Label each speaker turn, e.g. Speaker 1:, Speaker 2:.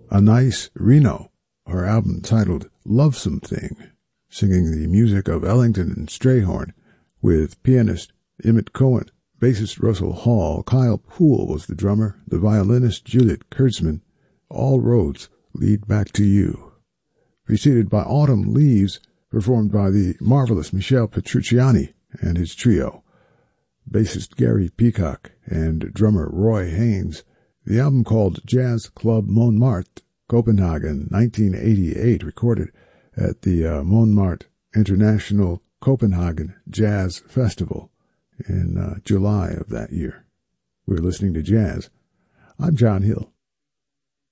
Speaker 1: Anais Reno, her album titled Lovesome Thing, singing the music of Ellington and Strayhorn, with pianist Emmett Cohen, bassist Russell Hall, Kyle Poole was the drummer, the violinist Juliet Kurtzman. All roads lead back to you. Preceded by Autumn Leaves, performed by the marvelous Michel Petrucciani and his trio, bassist Gary Peacock and drummer Roy Haynes. The album called Jazz Club Montmartre, Copenhagen, 1988, recorded at the Montmartre International Copenhagen Jazz Festival in July of that year. We're listening to jazz. I'm John Hill.